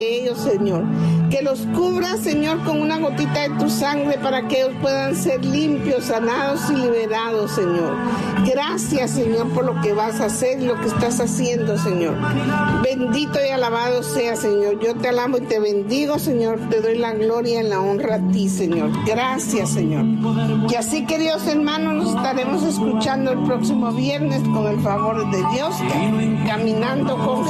ellos, Señor, que los cubras, Señor, con una gotita de tu sangre para que ellos puedan ser limpios, sanados y liberados, Señor. Gracias, Señor, por lo que vas a hacer y lo que estás haciendo, Señor. Bendito y alabado sea, Señor. Yo te alabo y te bendigo, Señor. Te doy la gloria y la honra a ti, Señor. Gracias, Señor. Y así, queridos hermanos, nos estaremos escuchando el próximo viernes con el favor de Dios, caminando con